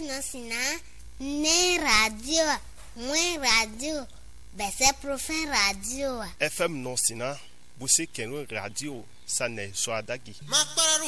non sina ne radio moins radio bese profen radio FM non sina busi kenu radio sane so adagi